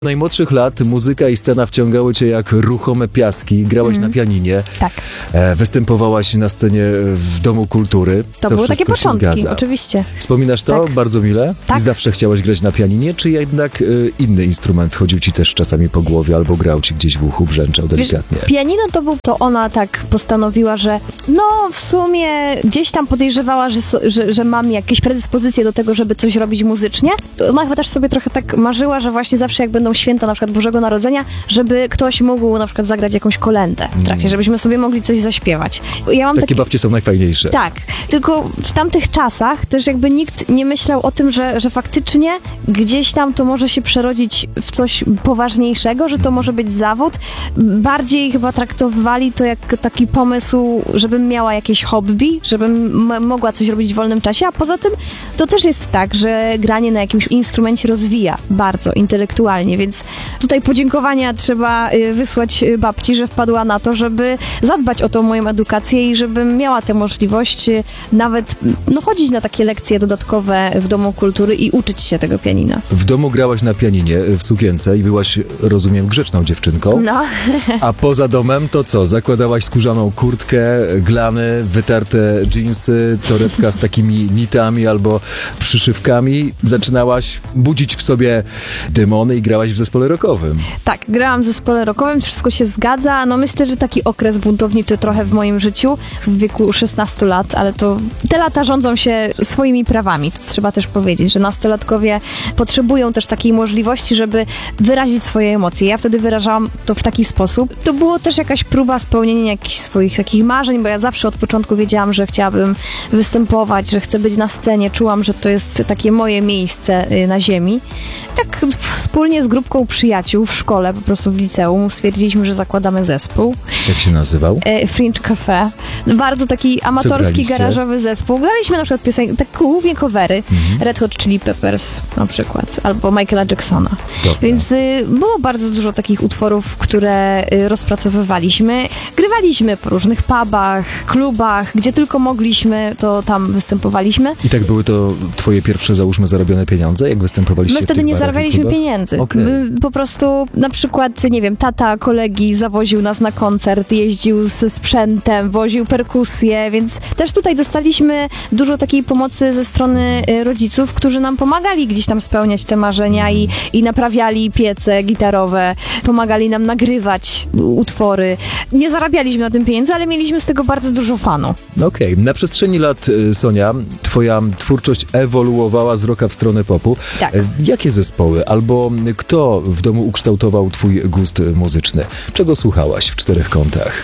Najmłodszych lat muzyka i scena wciągały cię jak ruchome piaski. Grałaś na pianinie. Tak. Występowałaś na scenie w Domu Kultury. To były takie wszystko się początki, zgadza. oczywiście. Wspominasz to Tak. bardzo mile? Tak. I zawsze chciałaś grać na pianinie, czy jednak inny instrument chodził ci też czasami po głowie, albo grał ci gdzieś w uchu, brzęczał delikatnie? Pianino to ona tak postanowiła, że no w sumie gdzieś tam podejrzewała, że mam jakieś predyspozycje do tego, żeby coś robić muzycznie. Ona chyba też sobie trochę tak marzyła, że właśnie zawsze jak będą święta na przykład Bożego Narodzenia, żeby ktoś mógł na przykład zagrać jakąś kolędę w trakcie, żebyśmy sobie mogli coś zaśpiewać. Ja mam Takie babcie są najfajniejsze. Tak, tylko w tamtych czasach też jakby nikt nie myślał o tym, że faktycznie gdzieś tam to może się przerodzić w coś poważniejszego, że to może być zawód. Bardziej chyba traktowali to jak taki pomysł, żebym miała jakieś hobby, żebym mogła coś robić w wolnym czasie, a poza tym to też jest tak, że granie na jakimś instrumencie rozwija bardzo intelektualnie, więc tutaj podziękowania trzeba wysłać babci, że wpadła na to, żeby zadbać o tą moją edukację i żebym miała tę możliwość nawet chodzić na takie lekcje dodatkowe w Domu Kultury i uczyć się tego pianina. W domu grałaś na pianinie w sukience i byłaś, rozumiem, grzeczną dziewczynką. No. A poza domem to co? Zakładałaś skórzaną kurtkę, glany, wytarte dżinsy, torebka z takimi nitami albo przyszywkami. Zaczynałaś budzić w sobie demony i grałaś w zespole rockowym. Tak, grałam w zespole rockowym, wszystko się zgadza. No myślę, że taki okres buntowniczy trochę w moim życiu, w wieku 16 lat, ale to te lata rządzą się swoimi prawami. To trzeba też powiedzieć, że nastolatkowie potrzebują też takiej możliwości, żeby wyrazić swoje emocje. Ja wtedy wyrażałam to w taki sposób. To było też jakaś próba spełnienia jakichś swoich takich marzeń, bo ja zawsze od początku wiedziałam, że chciałabym występować, że chcę być na scenie. Czułam, że to jest takie moje miejsce na ziemi. Tak wspólnie z grupką przyjaciół w szkole, po prostu w liceum, stwierdziliśmy, że zakładamy zespół. Jak się nazywał? Fringe Cafe. Bardzo taki amatorski, garażowy zespół. Graliśmy na przykład piosenki, tak głównie covery. Red Hot Chili Peppers na przykład, albo Michaela Jacksona. Dobra. Więc było bardzo dużo takich utworów, które rozpracowywaliśmy. Grywaliśmy po różnych pubach, klubach, gdzie tylko mogliśmy, to tam występowaliśmy. I tak były to twoje pierwsze, załóżmy, zarobione pieniądze, jak występowaliście My wtedy nie zarabialiśmy pieniędzy. Okay. Po prostu na przykład, nie wiem, tata kolegi zawoził nas na koncert, jeździł ze sprzętem, woził perkusję, więc też tutaj dostaliśmy dużo takiej pomocy ze strony rodziców, którzy nam pomagali gdzieś tam spełniać te marzenia i naprawiali piece gitarowe, pomagali nam nagrywać utwory. Nie zarabialiśmy na tym pieniędzy, ale mieliśmy z tego bardzo dużo fanu. Okej. Na przestrzeni lat, Sonia, twoja twórczość ewoluowała z rocka w stronę popu. Tak. Jakie zespoły albo kto w domu ukształtował twój gust muzyczny? Czego słuchałaś w czterech kątach?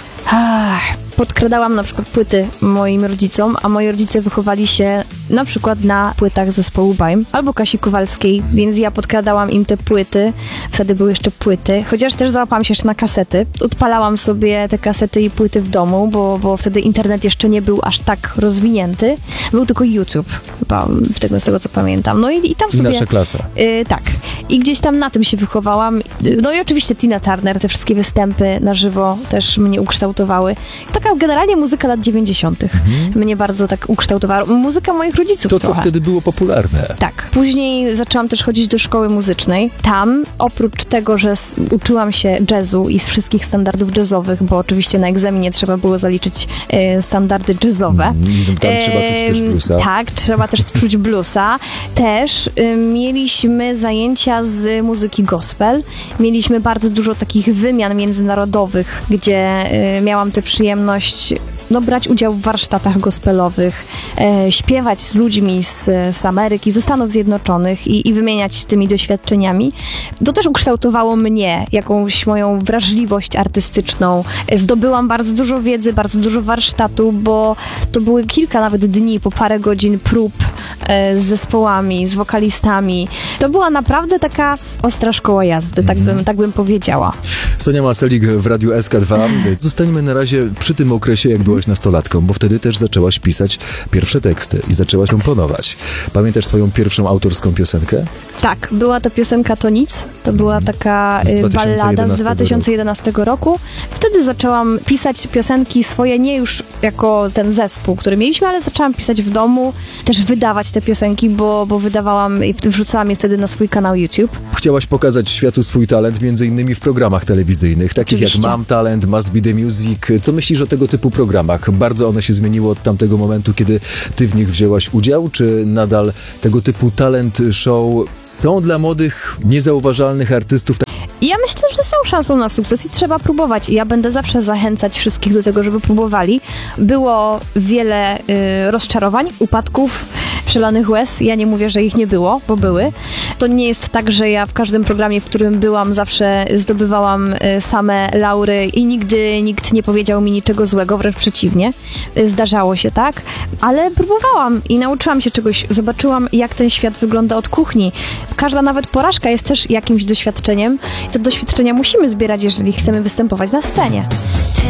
Podkradałam na przykład płyty moim rodzicom, a moi rodzice wychowali się na przykład na płytach zespołu Baim albo Kasi Kowalskiej, więc ja podkradałam im te płyty. Wtedy były jeszcze płyty, chociaż też załapałam się jeszcze na kasety. Odpalałam sobie te kasety i płyty w domu, bo wtedy internet jeszcze nie był aż tak rozwinięty. Był tylko YouTube, chyba z tego co pamiętam. No i tam sobie... Nasza klasa. Tak. I gdzieś tam na tym się wychowałam. No i oczywiście Tina Turner, te wszystkie występy na żywo też mnie ukształtowały. Taka generalnie muzyka lat 90. mnie bardzo tak ukształtowała. Muzyka moich rodziców To, trochę. co wtedy było popularne. Tak. Później zaczęłam też chodzić do szkoły muzycznej. Tam, oprócz tego, że uczyłam się jazzu i z wszystkich standardów jazzowych, bo oczywiście na egzaminie trzeba było zaliczyć standardy jazzowe. Tam trzeba czuć też bluesa. Tak, trzeba też czuć bluesa. Też mieliśmy zajęcia z muzyki gospel. Mieliśmy bardzo dużo takich wymian międzynarodowych, gdzie miałam tę przyjemność brać udział w warsztatach gospelowych, śpiewać z ludźmi z Ameryki, ze Stanów Zjednoczonych i wymieniać tymi doświadczeniami. To też ukształtowało mnie, jakąś moją wrażliwość artystyczną. Zdobyłam bardzo dużo wiedzy, bardzo dużo warsztatu, bo to były kilka nawet dni, po parę godzin prób z zespołami, z wokalistami. To była naprawdę taka ostra szkoła jazdy, tak bym powiedziała. Sonia Maselik w Radiu SK2. Zostańmy na razie przy tym okresie, jak byłaś byłaś nastolatką, bo wtedy też zaczęłaś pisać pierwsze teksty i zaczęłaś komponować. Pamiętasz swoją pierwszą autorską piosenkę? Tak, była to piosenka To Nic. To była taka Z ballada z 2011 roku. Wtedy zaczęłam pisać piosenki swoje, nie już jako ten zespół, który mieliśmy, ale zaczęłam pisać w domu, też wydawać te piosenki, bo wydawałam i wrzucałam je wtedy na swój kanał YouTube. Chciałaś pokazać światu swój talent między innymi w programach telewizyjnych, takich Oczywiście. jak Mam Talent, Must Be The Music. Co myślisz o tego typu programach? Bardzo one się zmieniły od tamtego momentu, kiedy ty w nich wzięłaś udział, czy nadal tego typu talent show są dla młodych, niezauważalnych artystów? I ja myślę, że są szansą na sukces i trzeba próbować. I ja będę zawsze zachęcać wszystkich do tego, żeby próbowali. Było wiele rozczarowań, upadków, przelanych łez. Ja nie mówię, że ich nie było, bo były. To nie jest tak, że ja w każdym programie, w którym byłam, zawsze zdobywałam same laury i nigdy nikt nie powiedział mi niczego złego, wręcz przeciwnie. Zdarzało się, tak? Ale próbowałam i nauczyłam się czegoś. Zobaczyłam, jak ten świat wygląda od kuchni. Każda nawet porażka jest też jakimś doświadczeniem. Te doświadczenia musimy zbierać, jeżeli chcemy występować na scenie.